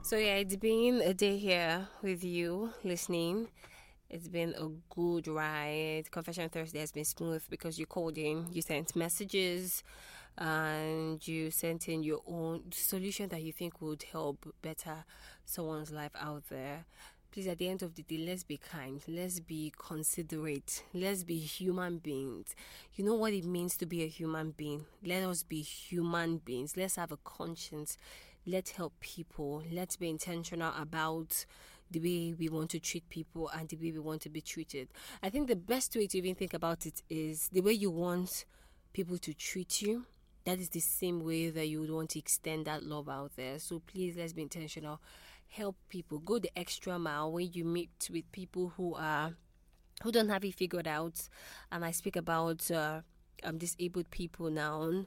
So yeah, it's been a day here with you listening. It's been a good ride. Confession Thursday has been smooth because you called in, you sent messages, and you sent in your own solution that you think would help better someone's life out there. Please, at the end of the day, let's be kind. Let's be considerate. Let's be human beings. You know what it means to be a human being. Let us be human beings. Let's have a conscience. Let's help people. Let's be intentional about the way we want to treat people and the way we want to be treated. I think the best way to even think about it is the way you want people to treat you. That is the same way that you would want to extend that love out there. So please, let's be intentional. Help people. Go the extra mile when you meet with people who don't have it figured out. And I speak about disabled people now.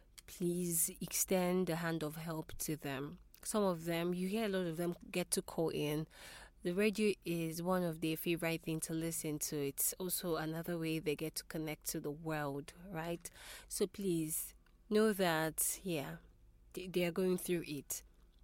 Please extend the hand of help to them. Some of them, you hear a lot of them get to call in. The radio is one of their favorite things to listen to. It's also another way they get to connect to the world, right? So please know that, they are going through it.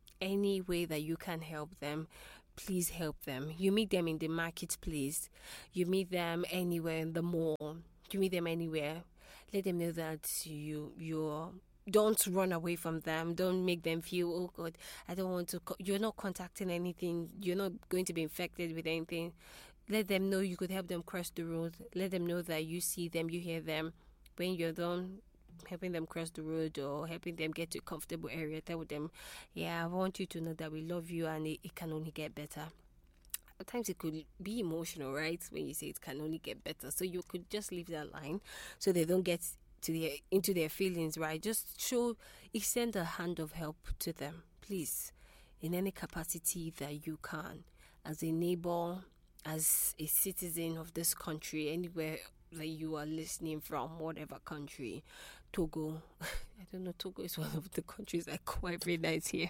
Any way that you can help them, please help them. You meet them in the marketplace. You meet them anywhere in the mall. You meet them anywhere. Let them know that you're don't run away from them. Don't make them feel, oh God, I don't want to. You're not contacting anything. You're not going to be infected with anything. Let them know you could help them cross the road. Let them know that you see them, you hear them. When you're done helping them cross the road or helping them get to a comfortable area, tell them, I want you to know that we love you and it can only get better. At times it could be emotional, right? When you say it can only get better. So you could just leave that line so they don't get into their feelings, right? Just extend a hand of help to them, please, in any capacity that you can, as a neighbor, as a citizen of this country, anywhere that you are listening from, whatever country. Togo, I don't know, Togo is one of the countries I quite very nice here.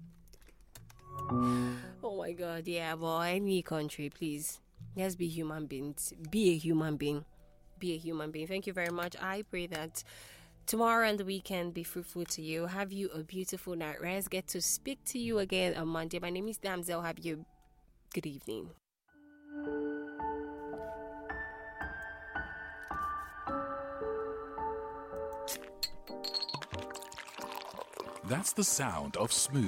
Oh my God, but any country, please, let's be human beings. Be a human being. Be a human being. Thank you very much. I pray that tomorrow and the weekend be fruitful to you. Have you a beautiful night rest. Get to speak to you again on Monday. My name is Damsel. Have you good evening. That's the sound of smooth.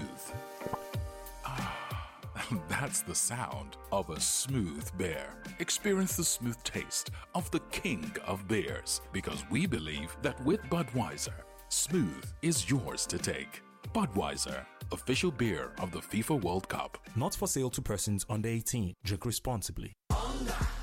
That's the sound of a smooth beer. Experience the smooth taste of the king of beers, because we believe that with Budweiser, smooth is yours to take. Budweiser, official beer of the FIFA World Cup. Not for sale to persons under 18. Drink responsibly.